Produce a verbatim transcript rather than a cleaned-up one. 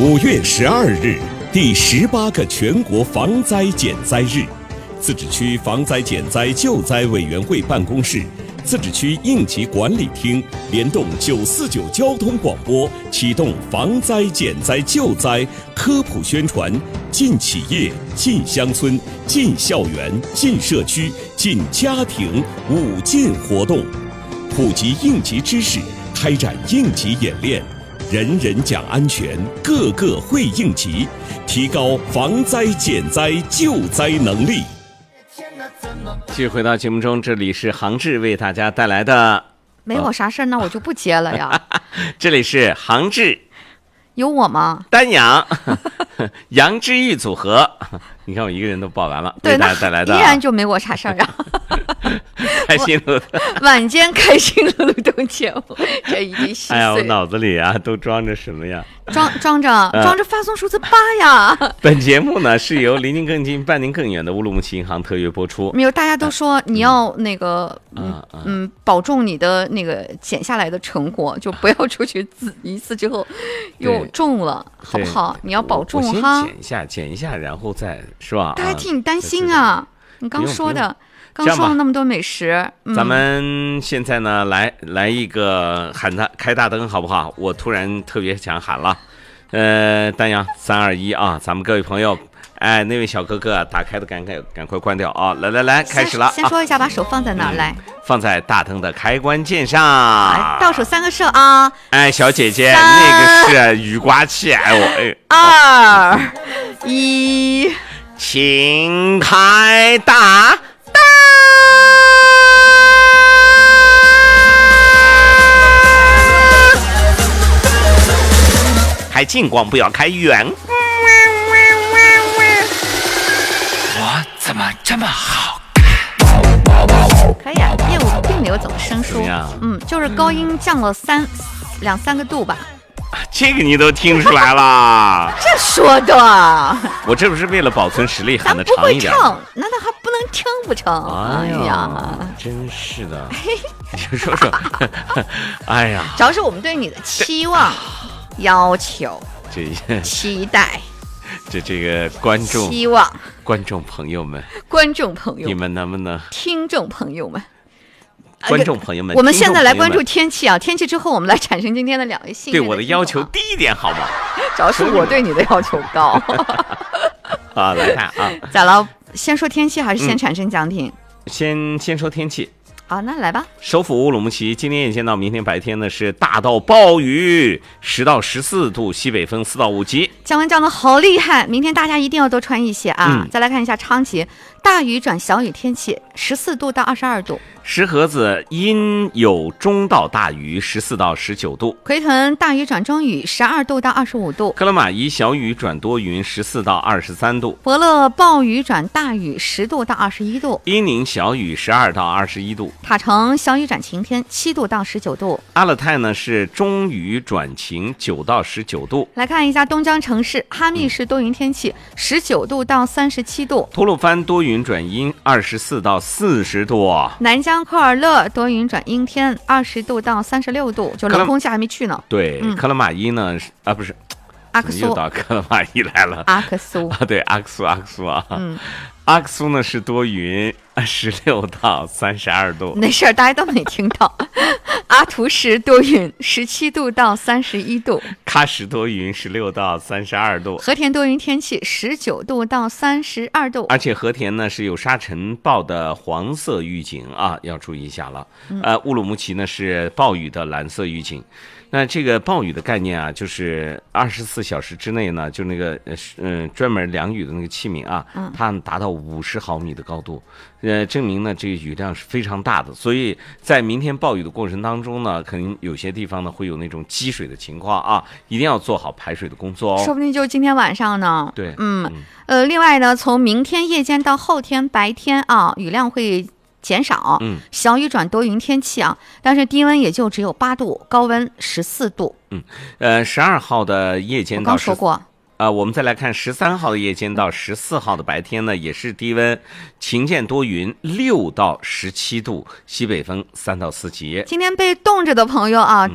五月十二日，第十八个全国防灾减灾日，自治区防灾减灾救灾委员会办公室、自治区应急管理厅联动九四九交通广播，启动防灾减灾救灾科普宣传，进企业、进乡村、进校园、进社区、进家庭五进活动，普及应急知识，开展应急演练。人人讲安全，个个会应急，提高防灾减灾救灾能力。 继续回到节目中，这里是杭志为大家带来的。 没我啥事儿，那我就不接了呀。 这里是杭志， 有我吗？ 丹阳杨之玉组合，你看我一个人都报完了，为大家带来的依然就没我啥事儿啊。 开心路晚间开心路路动节目，这已经稀碎。 哎呀，我脑子里啊都装着什么呀？ 装装着装着发送数字八呀。 本节目呢是由离您更近、伴您更远的乌鲁木齐银行特约播出。 没有，大家都说你要那个嗯嗯保重你的那个减下来的成果，就不要出去自一次之后又中了，好不好？你要保重哈。 我先减一下，减一下，然后再是吧？ 大家替你担心啊！你刚说的。刚说了那么多美食， 嗯、咱们现在呢，来来一个喊他开大灯，好不好？我突然特别想喊了，呃，丹阳三二一啊，咱们各位朋友，哎，那位小哥哥打开的赶快赶快关掉啊！来来来，开始了， 先说一下，把手放在哪儿、嗯、来？ 放在大灯的开关键上。 倒数三个射啊！ 哎，小姐姐，那个是雨刮器，哎我哎。 二一， 请开大。开近光，不要开远。 我怎么这么好看？可以啊，业务并没有怎么生疏。嗯，就是高音降了三、嗯、两三个度吧。 这个你都听出来了？ 这说的， 我这不是为了保存实力喊得长一点。 咱不会唱，难道还不能听不成？ 哎呀，真是的。你说说，哎呀， 主要是我们对你的期望。要求、 这期待， 这这个观众、 希望观众朋友们、 观众朋友们， 你们能不能？ 听众朋友们、 观众朋友们， 我们现在来关注天气啊！天气之后，我们来产生今天的两位幸运。 对我的要求低一点好吗？ 主要是我对你的要求高。 好，来看啊， 咋了？先说天气还是先产生奖品？ 嗯、先先说天气。 好，那来吧。 首府乌鲁木齐今天夜间到明天白天呢是大到暴雨，十到十四度，西北风四到五级。 降温降的好厉害，明天大家一定要多穿一些啊！嗯、再来看一下昌吉，大雨转小雨天气，十四度到二十二度。 石河子阴有中到大雨，十四到十九度。 奎屯大雨转中雨，十二度到二十五度。 克勒玛依小雨转多云，十四到二十三度。 伯乐暴雨转大雨，十度到二十一度。 伊宁小雨，十二到二十一度。 塔城小雨转晴天，七度到十九度。 阿勒泰呢是中雨转晴，九到十九度。 来看一下东江城市哈密市多云天气，十九度到三十七度。 吐鲁番多云转阴，二十四到四十度。 南江科尔勒多云转阴天，二十度到三十六度，就冷空气还没去呢。 对，嗯、克勒玛依呢啊不是， 阿克苏又到克勒玛依来了。 阿克苏啊，对，阿克苏阿克苏啊， 嗯， 阿克苏呢是多云，十六到三十二度。 那事儿大家都没听到。阿图什多云，十七度到三十一度。 喀什多云，十六到三十二度。 和田多云天气，十九度到三十二度。 而且和田呢是有沙尘暴的黄色预警啊，要注意一下了。嗯、呃，乌鲁木齐呢是暴雨的蓝色预警。那这个暴雨的概念啊，就是二十四小时之内呢，就那个嗯、呃、专门量雨的那个器皿啊，嗯、它达到五十毫米的高度，呃，证明呢这个雨量是非常大的。所以在明天暴雨的过程当中呢，可能有些地方呢会有那种积水的情况啊，一定要做好排水的工作哦。 说不定就今天晚上呢。 对， 嗯，嗯呃，另外呢，从明天夜间到后天白天啊，雨量会减少， 嗯， 小雨转多云天气啊，但是低温也就只有八度，高温十四度。 嗯，呃，十二号的夜间到我刚说过。 呃，我们再来看十三号的夜间到十四号的白天呢，也是低温，晴间多云，六到十七度，西北风三到四级。 今天被冻着的朋友啊。嗯